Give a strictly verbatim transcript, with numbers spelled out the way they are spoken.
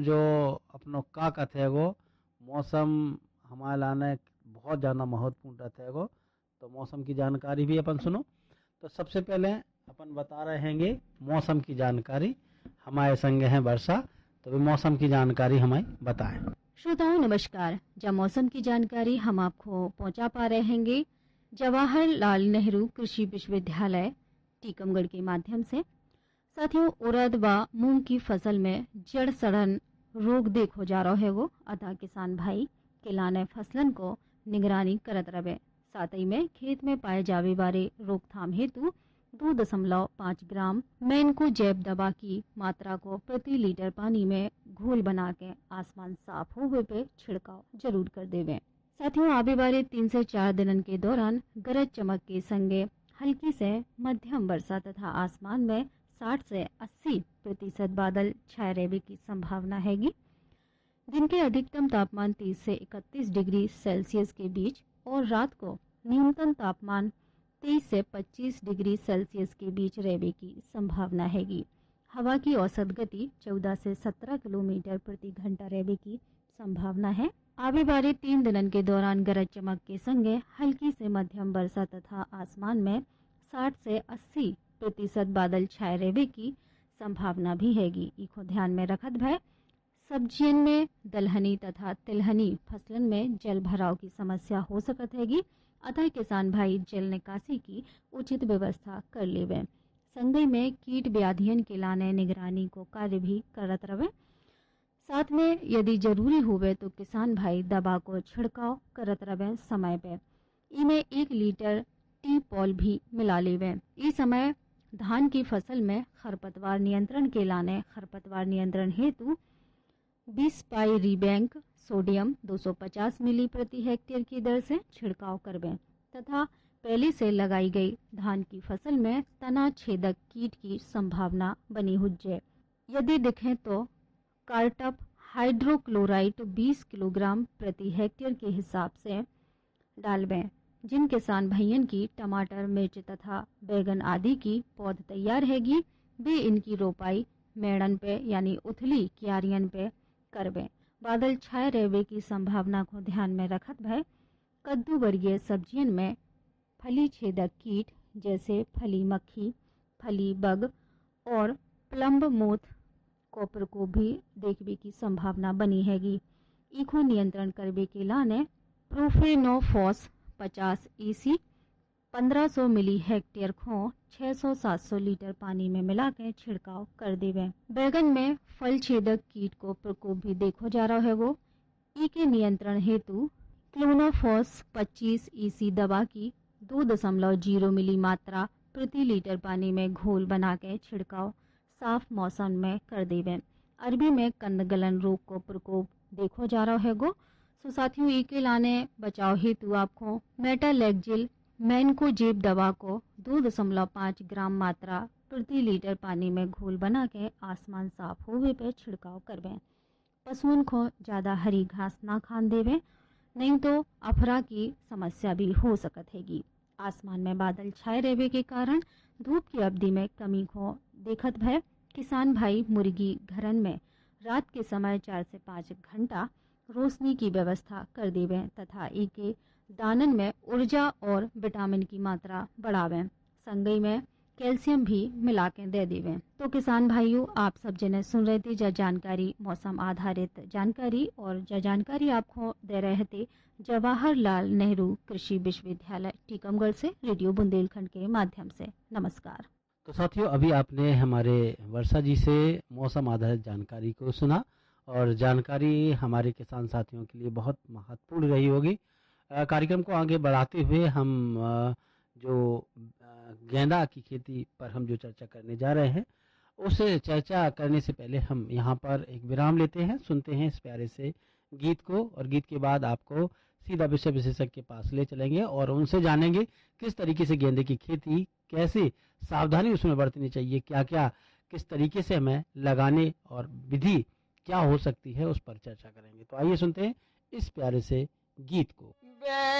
जो अपनो का कहते है वो मौसम हमारे लाने बहुत ज़्यादा महत्वपूर्ण रहता है वो, तो मौसम की जानकारी भी अपन सुनो। तो सबसे पहले अपन बता रहे हैंगे मौसम की जानकारी। हमारे संग हैं वर्षा, तो वे मौसम की जानकारी हमें बताएं। श्रोताओं नमस्कार। जब मौसम की जानकारी हम आपको पहुंचा पा रहे हैंगे जवाहरलाल नेहरू कृषि विश्वविद्यालय टीकमगढ़ के माध्यम से। साथियों, उड़द व मूंग की फसल में जड़ सड़न रोग देखो जा रहा है वो, अतः किसान भाई किलाने फसलन को निगरानी करत रहे। साथ ही में खेत में पाए जावे वाले रोकथाम हेतु दो दशमलव पाँच ग्राम मैनको जैव दवा की मात्रा को प्रति लीटर पानी में घोल बना के आसमान साफ हुए पे छिड़काव जरूर कर देवे। साथियों, आने वाले तीन से चार दिनों के दौरान गरज चमक के संगे हल्की से मध्यम वर्षा तथा आसमान में साठ से अस्सी प्रतिशत बादल छाए रहने की संभावना हैगी। दिन के अधिकतम तापमान तीस से इकतीस डिग्री सेल्सियस के बीच और रात को न्यूनतम तापमान तेईस से पच्चीस डिग्री सेल्सियस के बीच रहने की संभावना हैगी। हवा की औसत गति चौदह से सत्रह किलोमीटर प्रति घंटा रहने की संभावना है। आगे वाले तीन दिनों के दौरान गरज चमक के संगे हल्की से मध्यम वर्षा तथा आसमान में साठ से अस्सी प्रतिशत बादल छाए रहने की संभावना भी हैगी। इको ध्यान में रखत भय सब्जियन में दलहनी तथा तिलहनी फसलन में जल भराव की समस्या हो सकत हैगी, अतः किसान भाई जल निकासी की उचित व्यवस्था कर लेवे। संगई में कीट व्याधियन के लाने निगरानी को कार्य भी करत रहे। साथ में यदि जरूरी हुए तो किसान भाई दवा को छिड़काव करत रहे समय पे। इमें एक लीटर टी पॉल भी मिला लेवे। इस समय धान की फसल में खरपतवार नियंत्रण के लाने खरपतवार नियंत्रण हेतु बीस पाई रिबैंक सोडियम दो सौ पचास मिली प्रति हेक्टेयर की दर से छिड़काव करवे तथा पहले से लगाई गई धान की फसल में तना छेदक कीट की संभावना बनी हुज्जे। यदि दिखे तो कार्टप हाइड्रोक्लोराइड बीस किलोग्राम प्रति हेक्टेयर के हिसाब से डालवें। जिन किसान भैयन की टमाटर मिर्च तथा बैगन आदि की पौध तैयार हैगी, वे इनकी रोपाई मेड़न पे यानी उथली क्यारियन पे करवे। बादल छाए रहने की संभावना को ध्यान में रखत भय कद्दू वर्गीय सब्जियन में फली छेदक कीट जैसे फली मक्खी, फली बग और प्लम्ब मोथ को प्रकोप भी देखने की संभावना बनी हैगी। इको नियंत्रण करवे के लाने प्रोफेनोफॉस पचास ईसी पंद्रह सौ मिली हेक्टेयर को छह सौ सात सौ लीटर पानी में मिला के छिड़काव कर देवे। बैगन में फल छेदक कीट को प्रकोप भी देखो जा रहा है वो, ई के नियंत्रण हेतु क्लोनोफॉस पच्चीस ईसी दवा की दो दशमलव जीरो मिली मात्रा प्रति लीटर पानी में घोल बना के छिड़काव साफ मौसम में कर देवे। अरबी में कंदगलन रोग को प्रकोप देखो जा रहा है गो। सो साथियों, ई के लाने बचाव हेतु आपको मेटालेक्जिल मैनको जेब दवा को दो दशमलव पाँच ग्राम मात्रा प्रति लीटर पानी में घोल बना के आसमान साफ हुए पे छिड़काव करवे। पशुओं को ज्यादा हरी घास ना खान देवे, नहीं तो अफरा की समस्या भी हो सकत हैगी। आसमान में बादल छाए रहने के कारण धूप की अवधि में कमी को देखत भय किसान भाई मुर्गी घरन में रात के समय चार से पाँच घंटा रोशनी की व्यवस्था कर देवे तथा इके दानन में ऊर्जा और विटामिन की मात्रा बढ़ावे। संगई में कैल्शियम भी मिला के दे देवे। तो किसान भाइयों, आप सब जने सुन रहे थे जा जानकारी मौसम आधारित जानकारी, और जा जानकारी आपको दे रहे थे जवाहरलाल नेहरू कृषि विश्वविद्यालय टीकमगढ़ से रेडियो बुंदेलखंड के माध्यम से। नमस्कार। तो साथियों, अभी आपने हमारे वर्षा जी से मौसम आधारित जानकारी को सुना, और जानकारी हमारे किसान साथियों के लिए बहुत महत्वपूर्ण रही होगी। कार्यक्रम को आगे बढ़ाते हुए हम आ, जो गेंदा की खेती पर हम जो चर्चा करने जा रहे हैं, उस चर्चा करने से पहले हम यहाँ पर एक विराम लेते हैं, सुनते हैं इस प्यारे से गीत को, और गीत के बाद आपको सीधा विषय विशेषज्ञ के पास ले चलेंगे और उनसे जानेंगे किस तरीके से गेंदे की खेती, कैसे सावधानी उसमें बरतनी चाहिए, क्या क्या किस तरीके से हमें लगाने और विधि क्या हो सकती है, उस पर चर्चा करेंगे। तो आइए सुनते हैं इस प्यारे से गीत को।